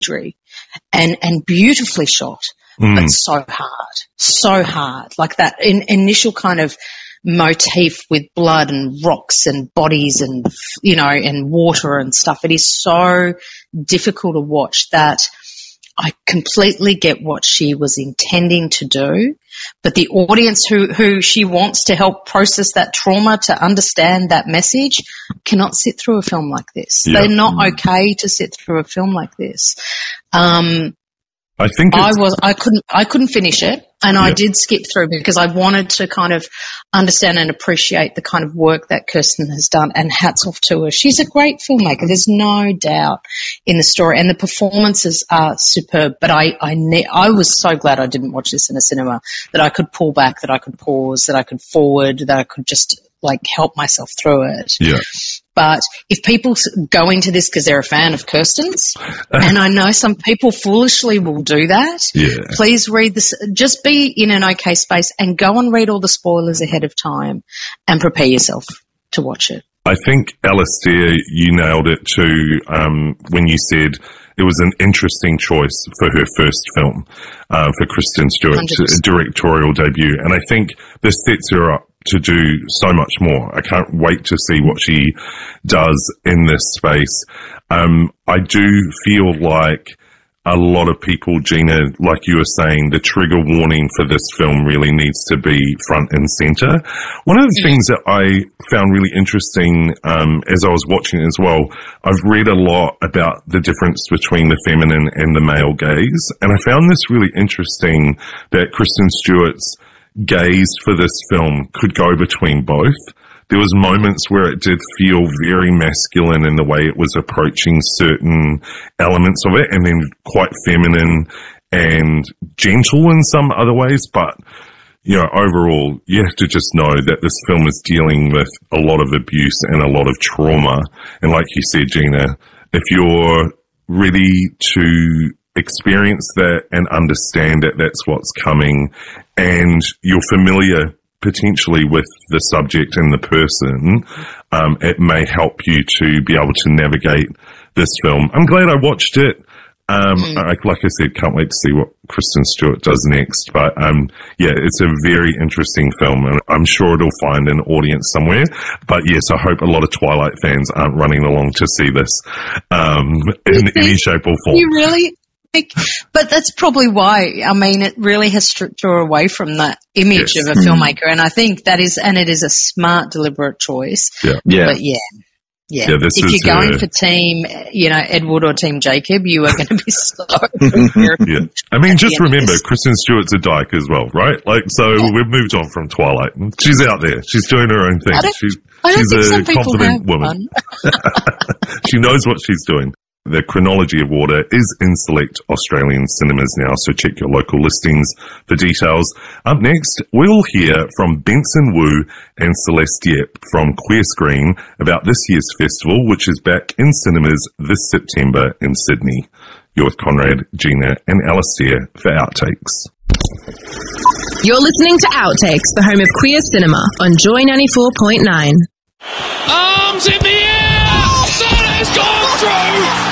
imagery and beautifully shot, but so hard. Like that initial kind of motif with blood and rocks and bodies and, you know, and water and stuff. It is so difficult to watch that I completely get what she was intending to do, but the audience who she wants to help process that trauma, to understand that message, cannot sit through a film like this. Yeah. They're not okay to sit through a film like this. I think I couldn't finish it, and I did skip through because I wanted to kind of understand and appreciate the kind of work that Kirsten has done, and hats off to her. She's a great filmmaker. There's no doubt in the story, and the performances are superb. But I was so glad I didn't watch this in a cinema, that I could pull back, that I could pause, that I could forward, that I could just like help myself through it. Yeah. But if people go into this because they're a fan of Kirsten's, and I know some people foolishly will do that, please read this. Just be in an okay space and go and read all the spoilers ahead of time and prepare yourself to watch it. I think, Alistair, you nailed it too when you said it was an interesting choice for her first film, for Kristen Stewart's 100%. Directorial debut. And I think this sets her up to do so much more. I can't wait to see what she does in this space. I do feel like a lot of people, Gina, like you were saying, the trigger warning for this film really needs to be front and center. One of the things that I found really interesting as I was watching it as well, I've read a lot about the difference between the feminine and the male gaze, and I found this really interesting that Kristen Stewart's gaze for this film could go between both. There was moments where it did feel very masculine in the way it was approaching certain elements of it, and then quite feminine and gentle in some other ways. But, you know, overall, you have to just know that this film is dealing with a lot of abuse and a lot of trauma. And like you said, Gina, if you're ready to experience that and understand that that's what's coming, and you're familiar potentially with the subject and the person, it may help you to be able to navigate this film. I'm glad I watched it. Like I said, can't wait to see what Kristen Stewart does next. But it's a very interesting film, and I'm sure it'll find an audience somewhere. But yes, I hope a lot of Twilight fans aren't running along to see this in any shape or form. You really? But that's probably why. I mean, it really has stripped her away from that image of a filmmaker, and I think that is, and it is a smart, deliberate choice. But if you're going for team, you know, Edward or team Jacob, you are going to be so. I mean, just remember, Kristen Stewart's a dyke as well, right? Like, so we've moved on from Twilight. She's out there. She's doing her own thing. She's a confident woman. She knows what she's doing. The Chronology of Water is in select Australian cinemas now, so check your local listings for details. Up next, we'll hear from Benson Wu and Celeste Yip from Queer Screen about this year's festival, which is back in cinemas this September in Sydney. You're with Conrad, Gina and Alistair for Outtakes. You're listening to Outtakes, the home of queer cinema on Joy 94.9. Arms in the air! Sun has gone through!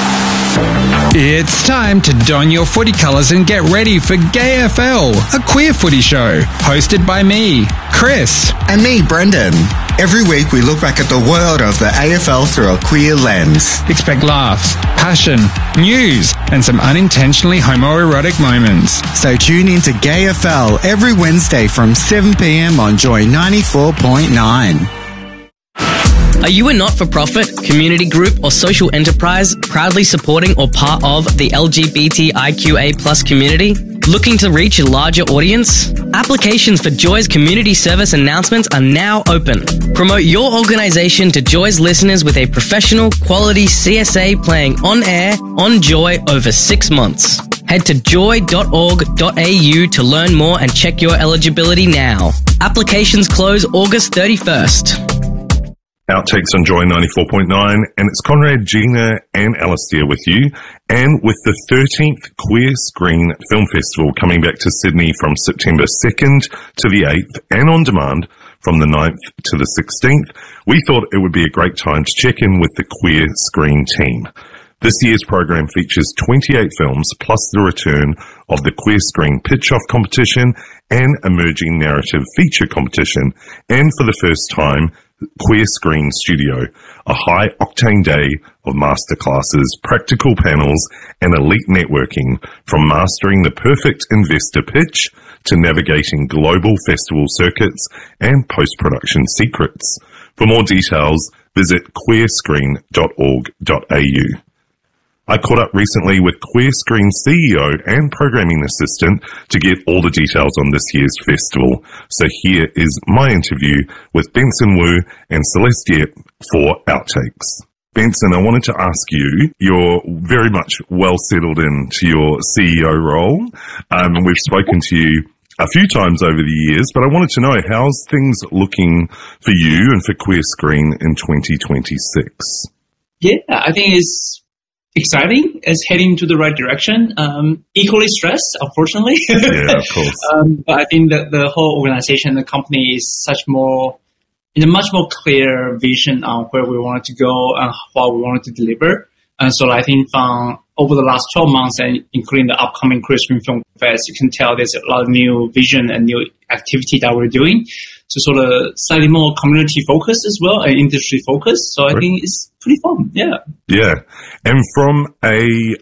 It's time to don your footy colours and get ready for GayFL, a queer footy show, hosted by me, Chris. And me, Brendan. Every week we look back at the world of the AFL through a queer lens. Expect laughs, passion, news, and some unintentionally homoerotic moments. So tune in to GayFL every Wednesday from 7 p.m. on Joy 94.9. Are you a not-for-profit, community group or social enterprise proudly supporting or part of the LGBTIQA+ community? Looking to reach a larger audience? Applications for Joy's community service announcements are now open. Promote your organisation to Joy's listeners with a professional, quality CSA playing on air on Joy over 6 months. Head to joy.org.au to learn more and check your eligibility now. Applications close August 31st. Outtakes on Joy 94.9, and it's Conrad, Gina and Alistair with you, and with the 13th Queer Screen Film Festival coming back to Sydney from September 2nd to the 8th and on demand from the 9th to the 16th, we thought it would be a great time to check in with the Queer Screen team. This year's program features 28 films plus the return of the Queer Screen Pitch-Off competition and Emerging Narrative Feature competition, and for the first time, Queer Screen Studio, a high-octane day of masterclasses, practical panels, and elite networking, from mastering the perfect investor pitch to navigating global festival circuits and post-production secrets. For more details, visit queerscreen.org.au. I caught up recently with Queer Screen CEO and programming assistant to get all the details on this year's festival. So here is my interview with Benson Wu and Celeste Yep for Outtakes. Benson, I wanted to ask you, you're very much well settled into your CEO role. We've spoken to you a few times over the years, but I wanted to know, how's things looking for you and for Queer Screen in 2026? Yeah, I think it's exciting. It's heading to the right direction. Equally stressed, unfortunately. Yeah, of course. But I think that the whole organization, the company is in a much more clear vision on where we wanted to go and what we wanted to deliver. And so I think from over the last 12 months, and including the upcoming Queer Screen Film Fest, you can tell there's a lot of new vision and new activity that we're doing. So sort of slightly more community focused as well and industry focused. So I think it's pretty fun. Yeah. Yeah. And from a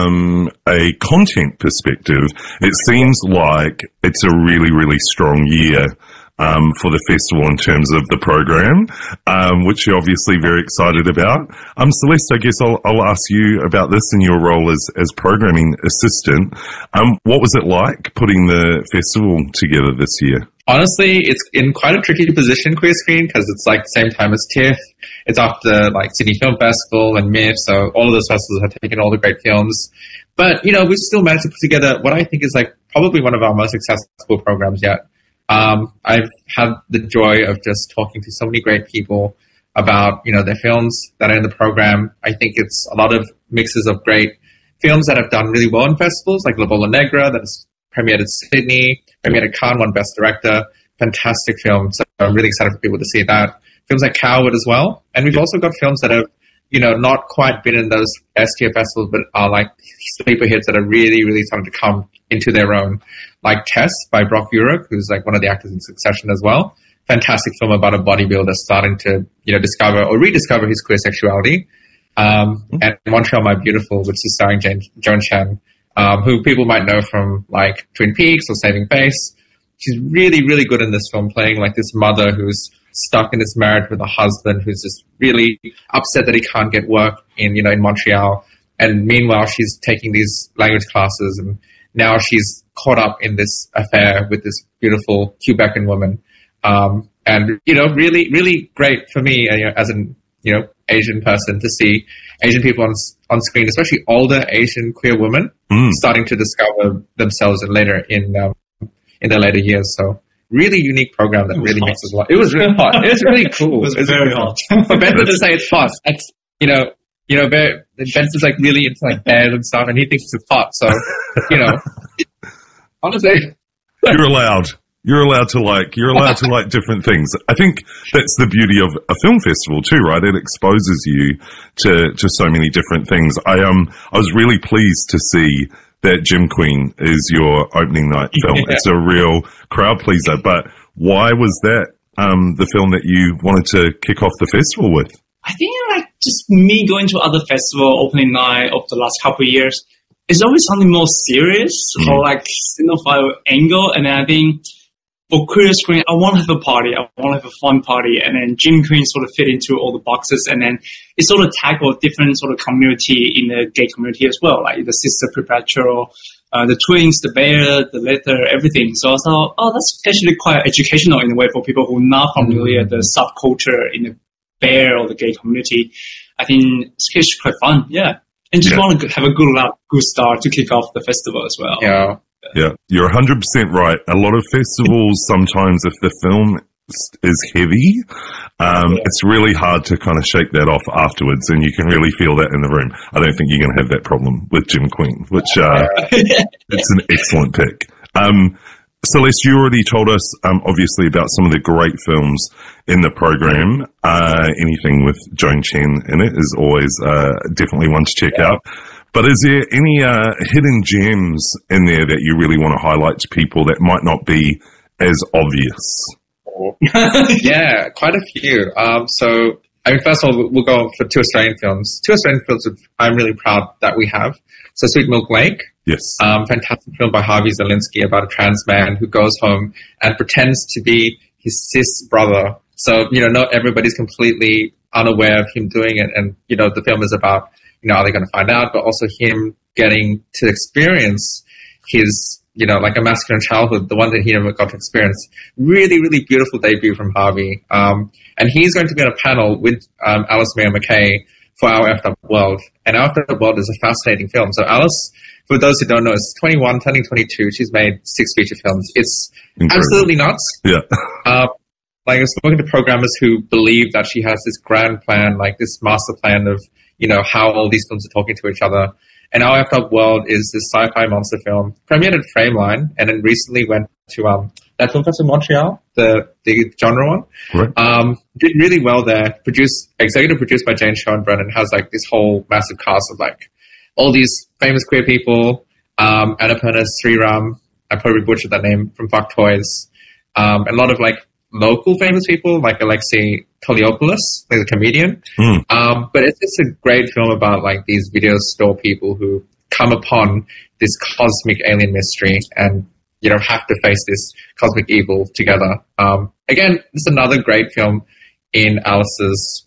content perspective, it seems like it's a really, really strong year for the festival in terms of the program, which you're obviously very excited about. Celeste, I guess I'll ask you about this in your role as programming assistant. What was it like putting the festival together this year? Honestly, it's in quite a tricky position, Queer Screen, because it's like the same time as TIFF. It's after like Sydney Film Festival and MIFF, so all of those festivals have taken all the great films. But, we still managed to put together what I think is like probably one of our most successful programs yet. I've had the joy of just talking to so many great people about, their films that are in the program. I think it's a lot of mixes of great films that have done really well in festivals, like La Bola Negra, that is premiered at Sydney, premiered at Cannes, won Best Director. Fantastic film. So I'm really excited for people to see that. Films like Coward as well. And we've also got films that have, not quite been in those S-tier festivals, but are like sleeper hits that are really, really starting to come into their own. Like Tess by Brock Urich, who's like one of the actors in Succession as well. Fantastic film about a bodybuilder starting to, discover or rediscover his queer sexuality. And Montreal My Beautiful, which is starring Joan Chen, who people might know from like Twin Peaks or Saving Face. She's really, really good in this film, playing like this mother who's stuck in this marriage with a husband who's just really upset that he can't get work in Montreal. And meanwhile, she's taking these language classes, and now she's caught up in this affair with this beautiful Quebecan woman. And, really, really great for me as an, Asian person to see Asian people on screen, especially older Asian queer women starting to discover themselves in their later years. So really unique program that really makes us a lot. It was really hot. It was really cool. It was very hot. For Benson to say it's hot, that's, Benson's like really into like bears and stuff, and he thinks it's hot. So, honestly, you're allowed to like different things. I think that's the beauty of a film festival too, right? It exposes you to so many different things. I was really pleased to see that Gym Queen is your opening night film. Yeah. It's a real crowd pleaser. But why was that the film that you wanted to kick off the festival with? I think like just me going to other festival opening night of the last couple of years, it's always something more serious or like cinephile angle. And then I think for Queer Screen, I want to have a party. I want to have a fun party. And then Gym Queen sort of fit into all the boxes. And then it sort of tackled different sort of community in the gay community as well, like the Sister Perpetual, the twins, the bear, the letter, everything. So I thought, that's actually quite educational in a way for people who are not familiar with the subculture in the bear or the gay community. I think it's actually quite fun. Yeah. And just want to have a good start to kick off the festival as well. Yeah. Yeah, you're 100% right. A lot of festivals, sometimes if the film is heavy, it's really hard to kind of shake that off afterwards, and you can really feel that in the room. I don't think you're going to have that problem with Gym Queen, which it's an excellent pick. Celeste, you already told us, obviously, about some of the great films in the program. Anything with Joan Chen in it is always definitely one to check out. But is there any hidden gems in there that you really want to highlight to people that might not be as obvious? Yeah, quite a few. So, I mean, first of all, we'll go for two Australian films. Two Australian films which I'm really proud that we have. So, Sweet Milk Lake. Yes. Fantastic film by Harvey Zielinski about a trans man who goes home and pretends to be his cis brother. So, not everybody's completely unaware of him doing it. And, the film is about, are they going to find out? But also him getting to experience his, like a masculine childhood, the one that he never got to experience. Really, really beautiful debut from Harvey. And he's going to be on a panel with Alice Mayer McKay for Our Effed Up World. And Our Effed Up World is a fascinating film. So Alice, for those who don't know, is 21, turning 22. She's made 6 feature films. It's absolutely nuts. Yeah. Like, I've spoken to programmers who believe that she has this grand plan, like this master plan of, how all these films are talking to each other. And Our Effed Up World is this sci-fi monster film, premiered at Frameline, and then recently went to that film festival in Montreal, the genre one. Right. Did really well there. Executive produced by Jane Schoenbrunn, and has like this whole massive cast of like all these famous queer people. Annapurna Sriram, I probably butchered that name, from Fuck Toys. A lot of like local famous people like Alexei Toliopoulos, like the comedian. But it's just a great film about like these video store people who come upon this cosmic alien mystery and, have to face this cosmic evil together. Again, this is another great film in Alice's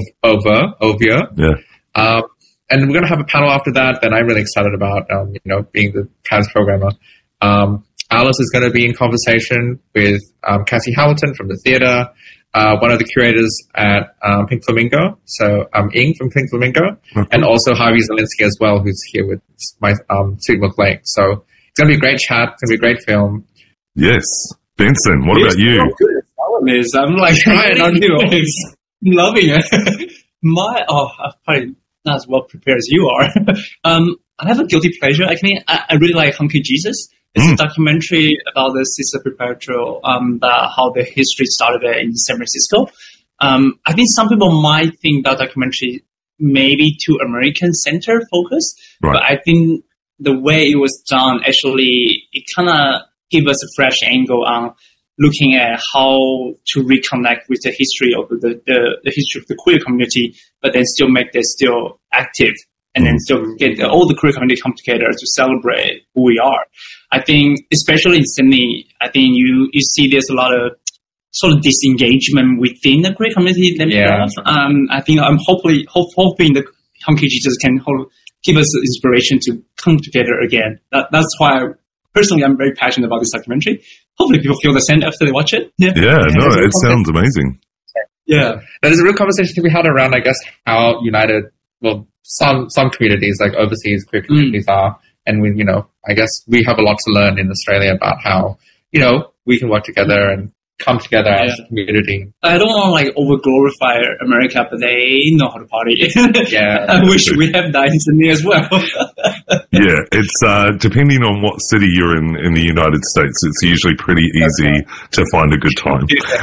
Ovia. Yeah. And we're going to have a panel after that I'm really excited about, being the trans programmer. Alice is going to be in conversation with Cassie Hamilton from the theater, one of the curators at Pink Flamingo, so Ing from Pink Flamingo, and also Harvey Zielinski as well, who's here with my Sweet Milk Lake. So it's going to be a great chat. It's going to be a great film. Yes. Benson, what about you? I'm like trying on you. I'm loving it. I'm probably not as well prepared as you are. I have a guilty pleasure. I really like Hunky Jesus. It's a documentary about the Sister Perpetual, how the history started in San Francisco. I think some people might think that documentary maybe too American-centered focus, right. But I think the way it was done, actually, it kind of gave us a fresh angle on looking at how to reconnect with the history of the history of the queer community, but then still make this still active. And then still get all the queer community come together to celebrate who we are. I think, especially in Sydney, I think you see there's a lot of sort of disengagement within the queer community themselves. Yeah. I think I'm hoping the Hunky Jesus can give us inspiration to come together again. That's why personally I'm very passionate about this documentary. Hopefully people feel the same after they watch it. Yeah, it sounds amazing. Yeah. There's a real conversation to be had around, I guess, how united, some communities, like overseas queer communities are. And we, I guess we have a lot to learn in Australia about how, we can work together and come together as a community. I don't want to over glorify America, but they know how to party. Yeah. I wish we have that in Sydney as well. Yeah, it's depending on what city you're in the United States, it's usually pretty easy to find a good time.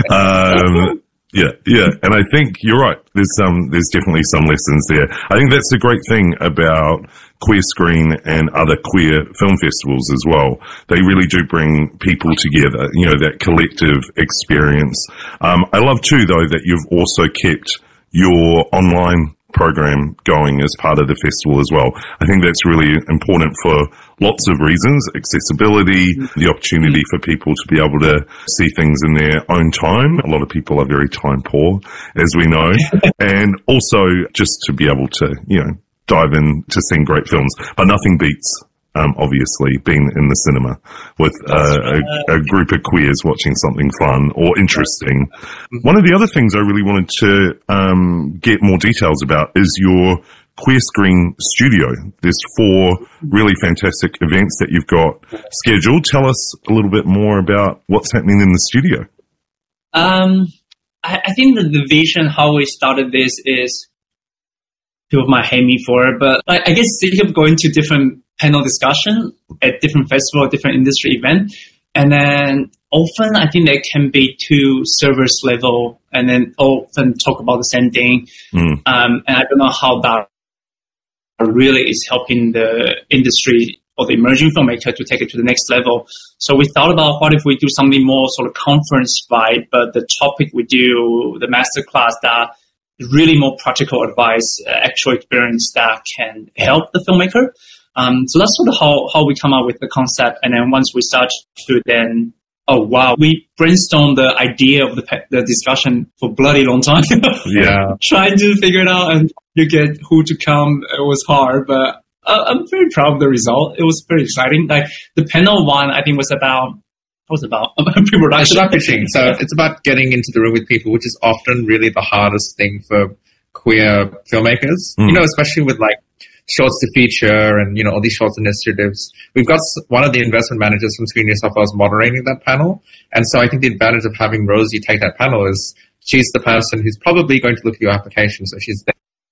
Yeah, and I think you're right. There's definitely some lessons there. I think that's the great thing about Queer Screen and other queer film festivals as well. They really do bring people together, that collective experience. I love too, though, that you've also kept your online program going as part of the festival as well. I think that's really important for lots of reasons: accessibility, the opportunity for people to be able to see things in their own time. A lot of people are very time poor, as we know, and also just to be able to, dive in to seeing great films. But nothing beats, obviously, being in the cinema with a group of queers watching something fun or interesting. One of the other things I really wanted to get more details about is your Queer Screen Studio. There's 4 really fantastic events that you've got scheduled. Tell us a little bit more about what's happening in the studio. I think that the vision, how we started this, is people might hate me for it, but I guess think of going to different panel discussion at different festival, different industry event. And then often I think there can be two service level and then often talk about the same thing. And I don't know how that really is helping the industry or the emerging filmmaker to take it to the next level. So we thought about what if we do something more sort of conference vibe, but the topic we do, the masterclass, that is really more practical advice, actual experience that can help the filmmaker. So that's sort of how we come up with the concept. And then once we start to then, oh wow, we brainstormed the idea of the discussion for bloody long time. Trying to figure it out and you get who to come. It was hard, but I'm very proud of the result. It was very exciting. Like the panel one, I think was about pre-production. It's pitching. So it's about getting into the room with people, which is often really the hardest thing for queer filmmakers. You know, especially with like shorts to feature and, you know, all these shorts initiatives. We've got one of the investment managers from Screen New South Wales moderating that panel. And so I think the advantage of having Rosie take that panel is she's the person who's probably going to look at your application. So she's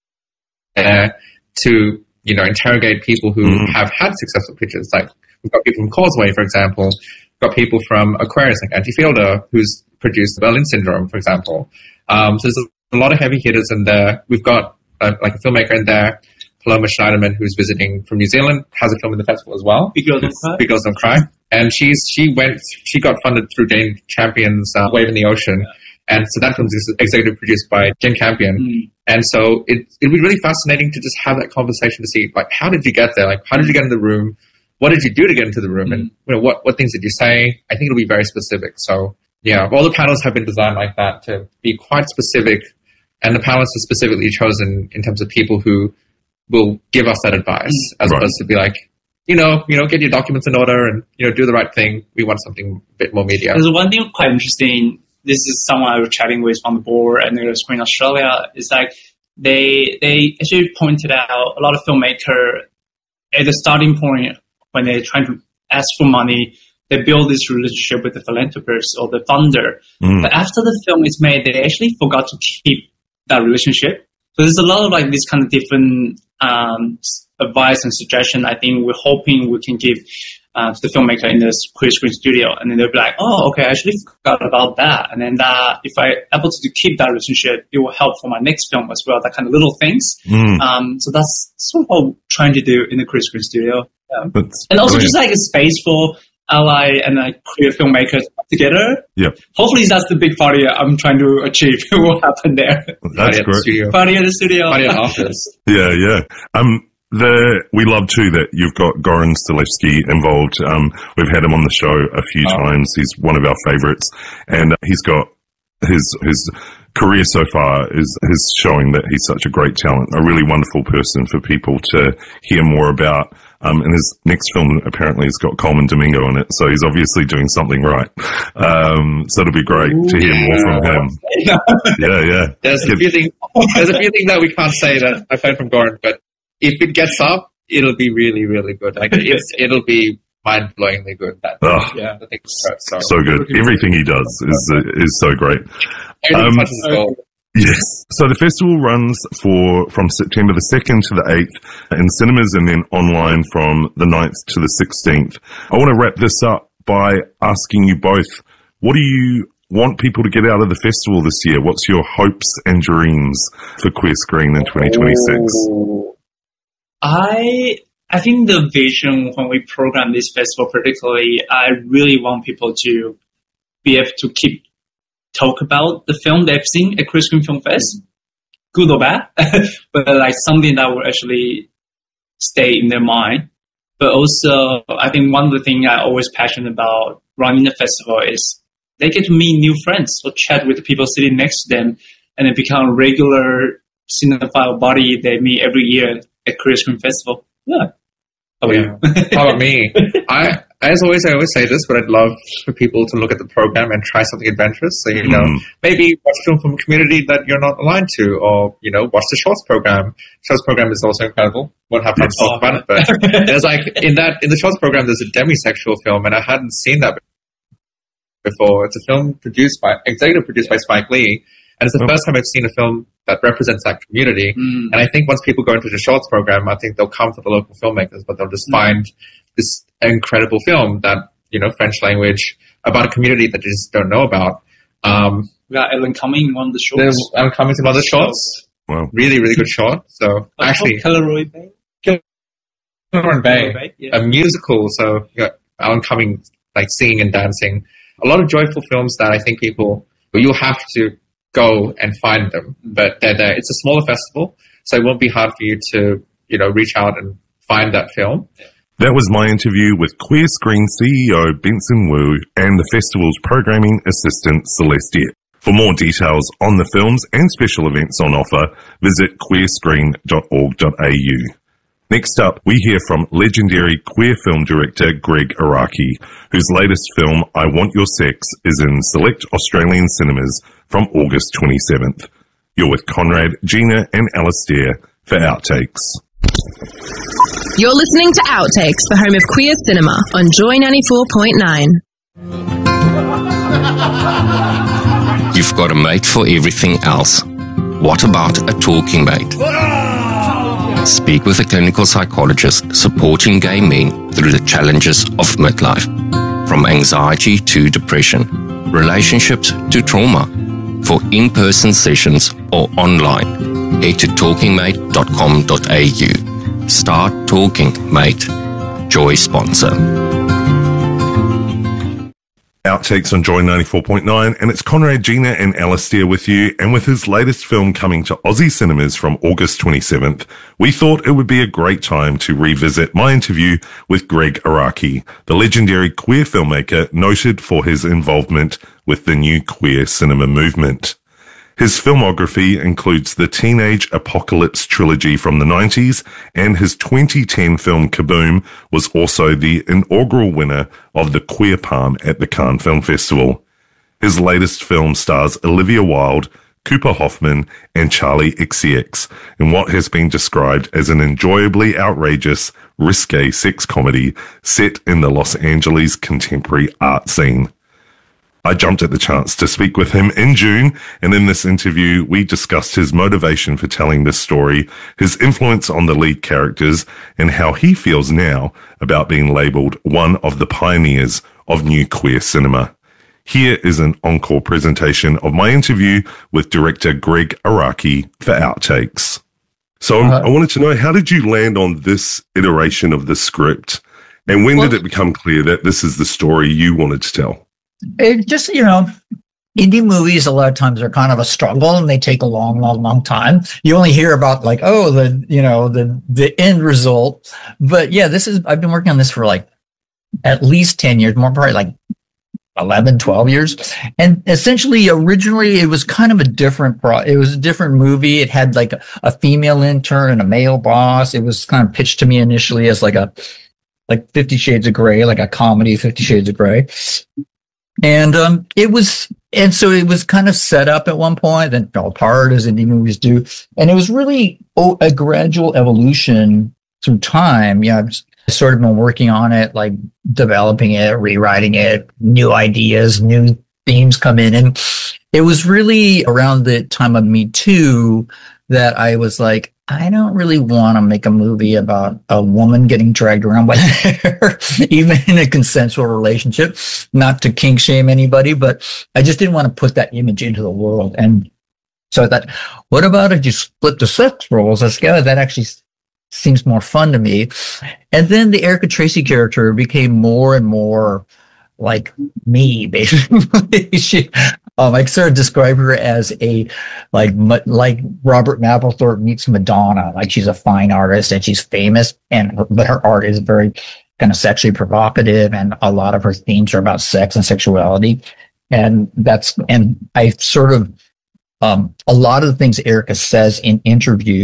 there to, you know, interrogate people who have had successful pitches. Like we've got people from Causeway, for example. We've got people from Aquarius, like Angie Fielder, who's produced Berlin Syndrome, for example. So there's a lot of heavy hitters in there. We've got like a filmmaker in there, Paloma Schneiderman, who's visiting from New Zealand, has a film in the festival as well. Big Girls Don't Cry. Big Girls Don't Cry. And she got funded through Jane Champion's Wave in the Ocean. And so that film is executive produced by Jane Campion. And so it'd be really fascinating to just have that conversation to see, like, how did you get there? Like, how did you get in the room? What did you do to get into the room? And, you know, what things did you say? I think it'll be very specific. So, yeah, all the panels have been designed like that to be quite specific. And the panelists are specifically chosen in terms of people who will give us that advice as opposed to be like, you know, get your documents in order and, you know, do the right thing. We want something a bit more media. There's one thing quite interesting. This is someone I was chatting with on the board and the Screen Australia. Is like they actually pointed out a lot of filmmakers at the starting point when they're trying to ask for money, they build this relationship with the philanthropist or the funder. But after the film is made, they actually forgot to keep that relationship. So there's a lot of like this kind of different advice and suggestion. I think we're hoping we can give to the filmmaker in the Queer Screen studio, and then they'll be like, oh, okay, I actually forgot about that. And then that, if I'm able to keep that relationship, it will help for my next film as well, that kind of little things. So that's sort of what we're trying to do in the Queer Screen studio. And also just like a space for ally and queer filmmakers together. Hopefully that's the big party I'm trying to achieve. What will happen there? That's great. Party at the studio. Party at the office. Yeah. We love too that you've got Goran Stilevsky involved. We've had him on the show a few times. He's one of our favorites, and he's got his career so far is showing that he's such a great talent, a really wonderful person for people to hear more about. And his next film apparently has got Coleman Domingo in it, so he's obviously doing something right. So it'll be great to hear more from him. Yeah. There's a few things that we can't say that I've heard from Goran, but if it gets up, it'll be really, really good. Like it'll be mind-blowingly good. I think so good. Everything he does is so great. Yes. So the festival runs from September the 2nd to the 8th in cinemas and then online from the 9th to the 16th. I want to wrap this up by asking you both, what do you want people to get out of the festival this year? What's your hopes and dreams for Queer Screen in 2026? I think the vision when we program this festival particularly, I really want people to be able to keep talk about the film they've seen at Queer Screen Film Fest, good or bad, but like something that will actually stay in their mind. But also, I think one of the things I'm always passionate about running the festival is they get to meet new friends or chat with the people sitting next to them, and it become a regular cinephile body they meet every year at Queer Screen Festival. Yeah. How about me? I always say this, but I'd love for people to look at the program and try something adventurous. So, you know, maybe watch a film from a community that you're not aligned to, or, you know, watch the Shorts program. Shorts program is also incredible. Won't have time to talk about it, but there's like, in the Shorts program, there's a demisexual film, and I hadn't seen that before. It's a film executive produced by Spike Lee. And it's the first time I've seen a film that represents that community. And I think once people go into the Shorts program, I think they'll come for the local filmmakers, but they'll just find this incredible film that, French language about a community that they just don't know about. We got Alan Cumming in one of the shorts. There's Alan Cumming's in one of the shorts. Wow. Really, really good short. So actually, Kilroy Bay. Bay, yeah. a musical. So you got Alan Cumming like singing and dancing. A lot of joyful films that I think you'll have to go and find them. But they're there. It's a smaller festival, so it won't be hard for you to reach out and find that film. That was my interview with Queer Screen CEO Benson Wu and the festival's programming assistant Celestia. For more details on the films and special events on offer, visit queerscreen.org.au. Next up, we hear from legendary queer film director Greg Araki, whose latest film, I Want Your Sex, is in select Australian cinemas from August 27th. You're with Conrad, Gina and Alastair for Outtakes. You're listening to Outtakes, the home of queer cinema on Joy 94.9. You've got a mate for everything else. What about a talking mate? Speak with a clinical psychologist supporting gay men through the challenges of midlife, from anxiety to depression, relationships to trauma. For in-person sessions or online, head to talkingmate.com.au. Start talking, mate. Joy sponsor. Outtakes on Joy 94.9, and it's Conrad, Gina and Alastair with you, and with his latest film coming to Aussie cinemas from August 27th, we thought it would be a great time to revisit my interview with Greg Araki, the legendary queer filmmaker noted for his involvement with the new queer cinema movement. His filmography includes the Teenage Apocalypse trilogy from the 90s, and his 2010 film Kaboom was also the inaugural winner of the Queer Palm at the Cannes Film Festival. His latest film stars Olivia Wilde, Cooper Hoffman, and Charlie XCX in what has been described as an enjoyably outrageous, risque sex comedy set in the Los Angeles contemporary art scene. I jumped at the chance to speak with him in June, and in this interview, we discussed his motivation for telling this story, his influence on the lead characters, and how he feels now about being labelled one of the pioneers of new queer cinema. Here is an encore presentation of my interview with director Greg Araki for Outtakes. So I wanted to know, how did you land on this iteration of the script, and when did it become clear that this is the story you wanted to tell? It just, indie movies a lot of times are kind of a struggle and they take a long, long, long time. You only hear about the end result. But yeah, I've been working on this for at least 10 years, more probably 11, 12 years. And essentially, originally it was kind of a different movie. It had a female intern and a male boss. It was kind of pitched to me initially as 50 Shades of Grey, a comedy 50 Shades of Grey. And so it was kind of set up at one point, then fell apart as indie movies do. And it was really a gradual evolution through time. I've sort of been working on it, developing it, rewriting it, new ideas, new themes come in. And it was really around the time of Me Too that I was I don't really want to make a movie about a woman getting dragged around by hair, even in a consensual relationship. Not to kink shame anybody, but I just didn't want to put that image into the world. And so I thought, what about if you split the sex roles? That actually seems more fun to me. And then the Erica Tracy character became more and more like me, basically. I sort of describe her as a like Robert Mapplethorpe meets Madonna. She's a fine artist and she's famous, but her art is very kind of sexually provocative, and a lot of her themes are about sex and sexuality. And I sort of a lot of the things Erica says in the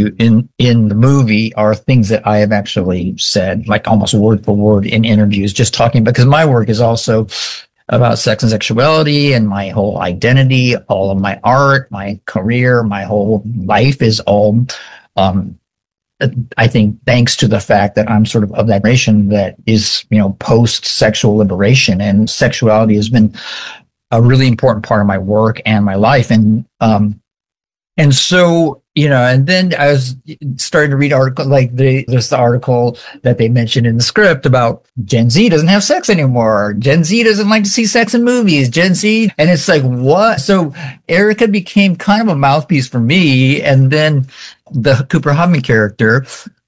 movie are things that I have actually said, almost word for word in interviews, just talking, because my work is also about sex and sexuality and my whole identity, all of my art, my career, my whole life is all, I think, thanks to the fact that I'm sort of that generation that is, post-sexual liberation, and sexuality has been a really important part of my work and my life. And so and then I was starting to read article like there's the article that they mentioned in the script about Gen Z doesn't have sex anymore. Gen Z doesn't like to see sex in movies. Gen Z, and it's like, what? So Erica became kind of a mouthpiece for me, and then the Cooper Hoffman character,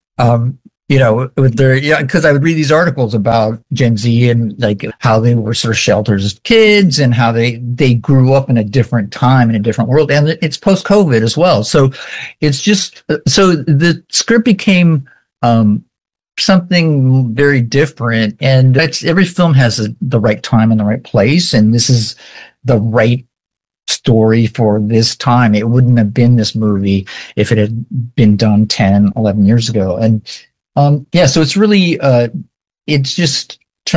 with because I would read these articles about Gen Z and like how they were sort of sheltered as kids and how they grew up in a different time, in a different world. And it's post-COVID as well. So it's just, so the script became, something very different. And every film has the right time and the right place. And this is the right story for this time. It wouldn't have been this movie if it had been done 10, 11 years ago. And, so it's really, it's just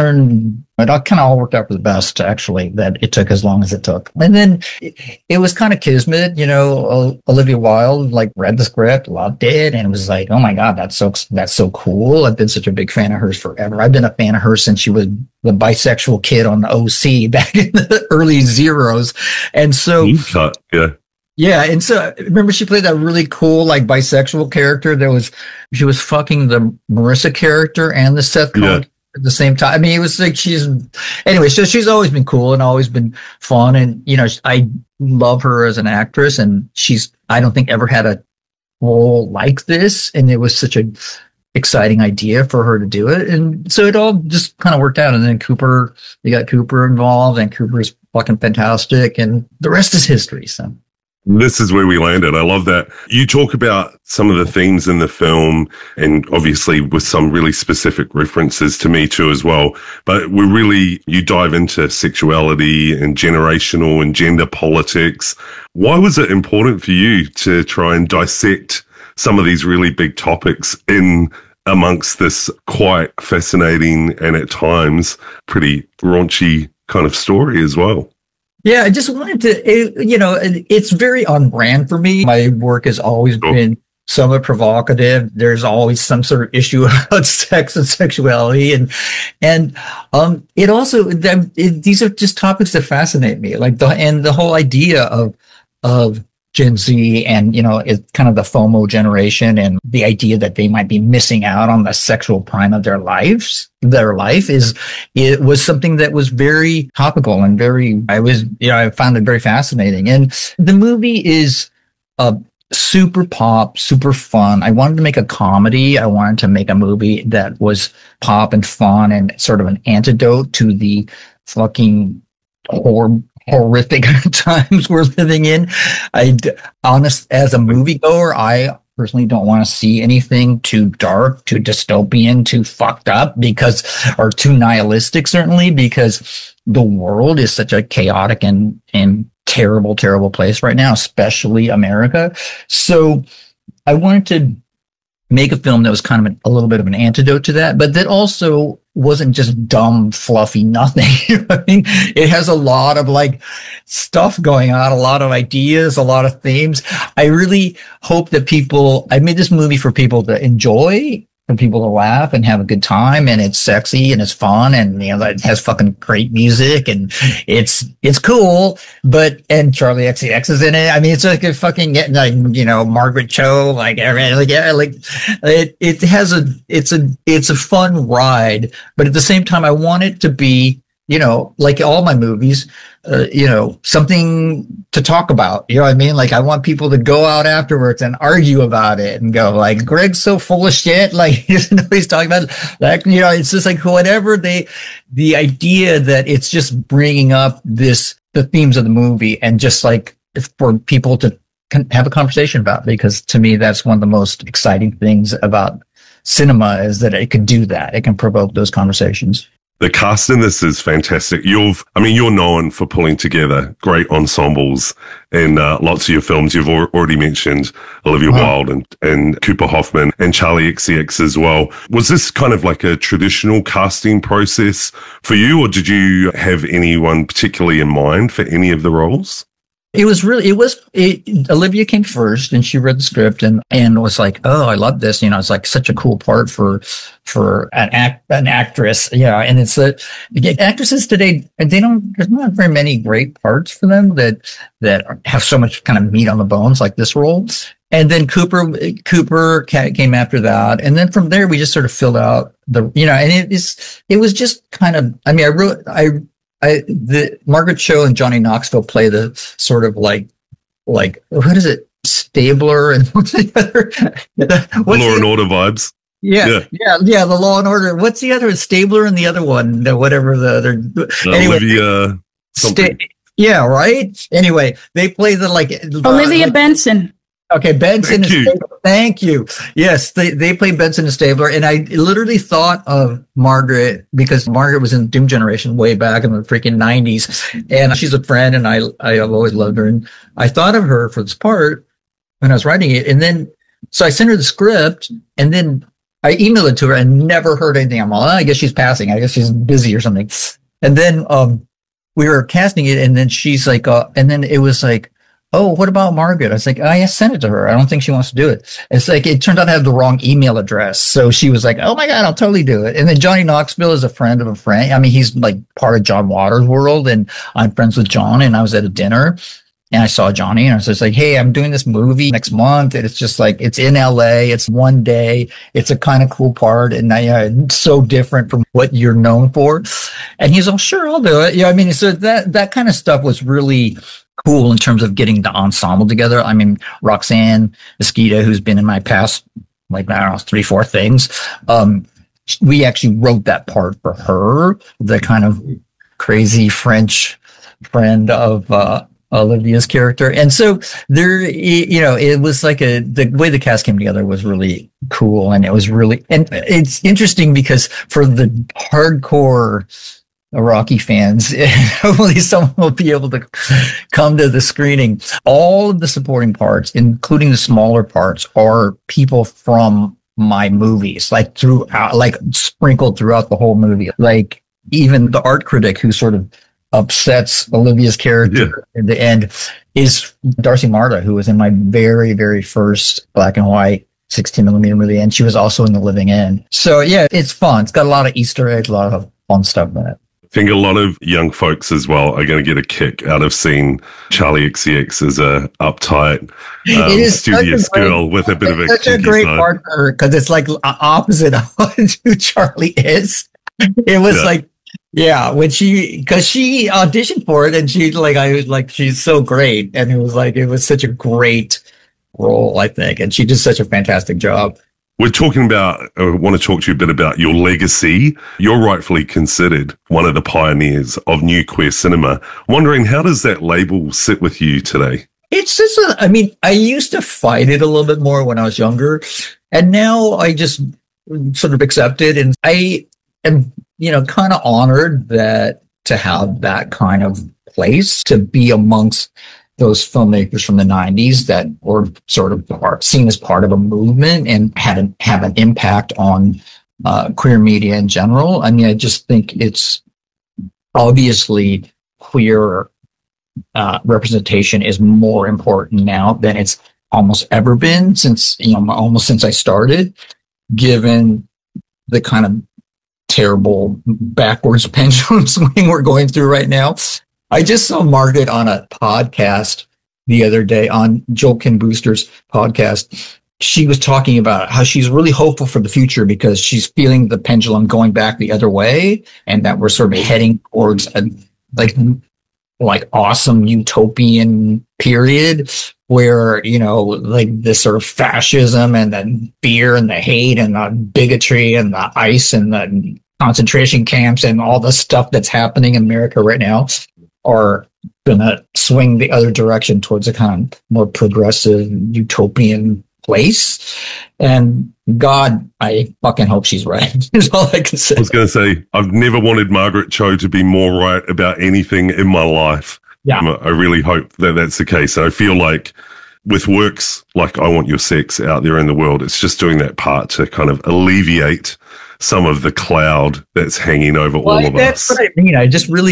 it all kind of all worked out for the best, actually, that it took as long as it took. And then it was kind of kismet, Olivia Wilde, like, read the script, loved it, and was like, oh my God, that's so cool. I've been such a big fan of hers forever. I've been a fan of her since she was the bisexual kid on the OC back in the early zeros. And so, yeah, and so remember she played that really cool like bisexual character she was fucking the Marissa character and the Seth Cohen at the same time. I mean, it was like so she's always been cool and always been fun, and I love her as an actress, and I don't think ever had a role like this, and it was such an exciting idea for her to do it, and so it all just kind of worked out. And then you got Cooper involved, and Cooper's fucking fantastic, and the rest is history. So. This is where we landed. I love that. You talk about some of the themes in the film, and obviously with some really specific references to Me Too as well. But you dive into sexuality and generational and gender politics. Why was it important for you to try and dissect some of these really big topics in amongst this quite fascinating and at times pretty raunchy kind of story as well? Yeah, I just wanted to, it's very on brand for me. My work has always been somewhat provocative. There's always some sort of issue about sex and sexuality. And it also, these are just topics that fascinate me. Like the whole idea of Gen Z and, it's kind of the FOMO generation and the idea that they might be missing out on the sexual prime of their life it was something that was very topical and I found it very fascinating. And the movie is, super pop, super fun. I wanted to make a comedy. I wanted to make a movie that was pop and fun and sort of an antidote to the fucking horrific times we're living in. As a moviegoer, I personally don't want to see anything too dark, too dystopian, too fucked up or too nihilistic, certainly, because the world is such a chaotic and terrible, terrible place right now, especially America. So I wanted to make a film that was kind of a little bit of an antidote to that, but that also wasn't just dumb, fluffy nothing. You know what I mean? It has a lot of like stuff going on, a lot of ideas, a lot of themes. I really hope that I made this movie for people to enjoy, for people to laugh and have a good time, and it's sexy and it's fun, and it has fucking great music and it's cool. And Charlie XCX is in it. I mean, it's like a fucking Margaret Cho, it's a fun ride, but at the same time, I want it to be, like all my movies, something to talk about. You know what I mean? Like, I want people to go out afterwards and argue about it and go like, Greg's so full of shit. Like, he doesn't know what he's talking about. Like, it's just like whatever the idea that it's just bringing up the themes of the movie and just like for people to have a conversation about, because to me, that's one of the most exciting things about cinema is that it can do that. It can provoke those conversations. The cast in this is fantastic. You're known for pulling together great ensembles in lots of your films. You've already mentioned Olivia Wilde and Cooper Hoffman and Charlie XCX as well. Was this kind of like a traditional casting process for you, or did you have anyone particularly in mind for any of the roles? Olivia came first and she read the script and was like, oh, I love this. It's like such a cool part for an actress. Yeah. And it's actresses today, there's not very many great parts for them that have so much kind of meat on the bones like this role. And then Cooper came after that. And then from there, we just sort of filled out and it was just kind of, the Margaret Cho and Johnny Knoxville play the sort of like what is it? Stabler and what's the other? Law and Order vibes. Yeah. The Law and Order. What's the other? Stabler and the other one, whatever the other. Anyway, Olivia. Yeah, right. Anyway, they play Olivia Benson. Okay, Benson and Stabler. Thank you. Yes, they play Benson and Stabler, and I literally thought of Margaret because Margaret was in Doom Generation way back in the freaking 90s, and she's a friend, and I have always loved her, and I thought of her for this part when I was writing it, and then so I sent her the script, and then I emailed it to her and never heard anything. I'm like, I guess she's passing. I guess she's busy or something. And then we were casting it, and then she's like, and then it was like, oh, what about Margaret? I was like, I sent it to her. I don't think she wants to do it. It's like, it turned out to have the wrong email address. So she was like, oh my God, I'll totally do it. And then Johnny Knoxville is a friend of a friend. I mean, he's like part of John Waters' world, and I'm friends with John, and I was at a dinner and I saw Johnny and I was just like, hey, I'm doing this movie next month. And it's just like, it's in LA. It's one day. It's a kind of cool part. And it's so different from what you're known for. And he's all, sure, I'll do it. Yeah. I mean, so that kind of stuff was really cool in terms of getting the ensemble together. I mean, Roxanne Mesquita, who's been in my past, like, I don't know, 3-4 things. We actually wrote that part for her, the kind of crazy French friend of, Olivia's character. And so there, it was like the way the cast came together was really cool. And it was really, and it's interesting because for the hardcore Rocky fans, hopefully someone will be able to come to the screening. All of the supporting parts, including the smaller parts, are people from my movies, like throughout, like sprinkled throughout the whole movie. Like even the art critic who sort of upsets Olivia's character at the end is Darcy Marta, who was in my very, very first black and white 16mm movie, and she was also in The Living End. So yeah, it's fun. It's got a lot of Easter eggs, a lot of fun stuff in it. I think a lot of young folks as well are going to get a kick out of seeing Charlie XCX as a uptight, studious girl with a bit of a such a great partner, because it's like opposite of who Charlie is. It was like, yeah, because she auditioned for it, and she's so great, and it was such a great role, I think, and she did such a fantastic job. We're talking about, I want to talk to you a bit about your legacy. You're rightfully considered one of the pioneers of new queer cinema. Wondering, how does that label sit with you today? It's just, I used to fight it a little bit more when I was younger, and now I just sort of accept it, and I am, kind of honored that to have that kind of place, to be amongst those filmmakers from the 90s that were sort of seen as part of a movement and have an impact on queer media in general. I mean, I just think it's obviously queer representation is more important now than it's almost ever been since I started, given the kind of terrible backwards pendulum swing we're going through right now. I just saw Margaret on a podcast the other day, on Joel Kim Booster's podcast. She was talking about how she's really hopeful for the future because she's feeling the pendulum going back the other way, and that we're sort of heading towards a like awesome utopian period where, like this sort of fascism and the fear and the hate and the bigotry and the ICE and the concentration camps and all the stuff that's happening in America right now are going to swing the other direction towards a kind of more progressive utopian place. And God, I fucking hope she's right. Is all I can say. I was going to say, I've never wanted Margaret Cho to be more right about anything in my life. Yeah. I really hope that that's the case. I feel like with works like I Want Your Sex out there in the world, it's just doing that part to kind of alleviate some of the cloud that's hanging over all of us. That's what I mean. I just really,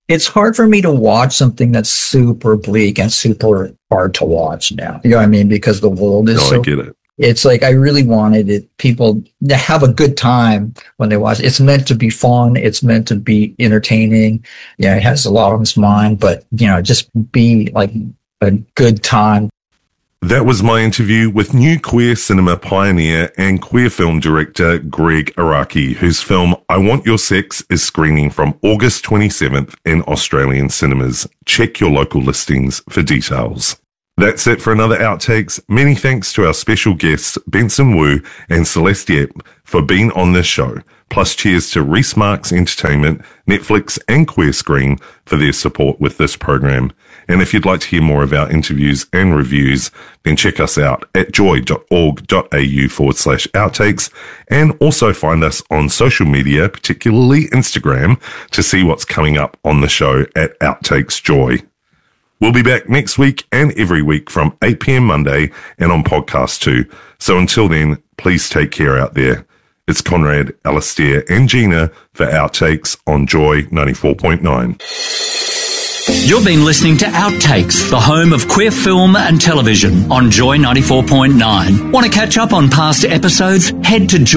it's hard for me to watch something that's super bleak and super hard to watch now. You know what I mean? Because the world is I get it. It's like I really wanted people to have a good time when they watch it. It's meant to be fun. It's meant to be entertaining. Yeah, it has a lot on its mind, but just be like a good time. That was my interview with new queer cinema pioneer and queer film director Greg Araki, whose film I Want Your Sex is screening from August 27th in Australian cinemas. Check your local listings for details. That's it for another Outtakes. Many thanks to our special guests, Benson Wu and Celeste Yep, for being on this show. Plus cheers to Reese Marks Entertainment, Netflix and Queer Screen for their support with this program. And if you'd like to hear more of our interviews and reviews, then check us out at joy.org.au/outtakes and also find us on social media, particularly Instagram, to see what's coming up on the show at Outtakes Joy. We'll be back next week and every week from 8 p.m. Monday and on podcast too. So until then, please take care out there. It's Conrad, Alastair and Gina for Outtakes on Joy 94.9. You've been listening to Outtakes, the home of queer film and television on Joy 94.9. Want to catch up on past episodes? Head to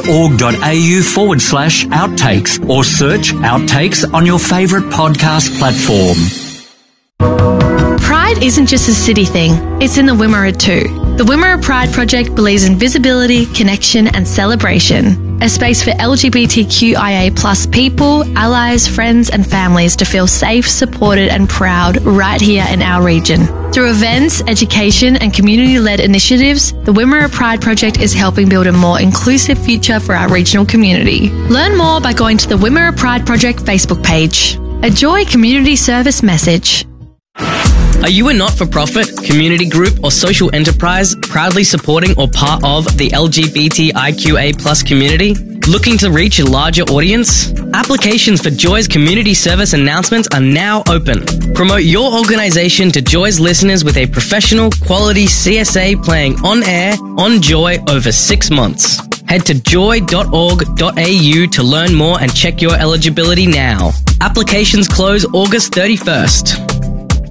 joy.org.au/outtakes or search Outtakes on your favourite podcast platform. Pride isn't just a city thing, it's in the Wimmera too. The Wimmera Pride Project believes in visibility, connection and celebration. A space for LGBTQIA+ people, allies, friends and families to feel safe, supported and proud right here in our region. Through events, education and community-led initiatives, the Wimmera Pride Project is helping build a more inclusive future for our regional community. Learn more by going to the Wimmera Pride Project Facebook page. A Joy community service message. Are you a not-for-profit, community group or social enterprise proudly supporting or part of the LGBTIQA+ community? Looking to reach a larger audience? Applications for Joy's community service announcements are now open. Promote your organisation to Joy's listeners with a professional, quality CSA playing on air, on Joy over 6 months. Head to joy.org.au to learn more and check your eligibility now. Applications close August 31st.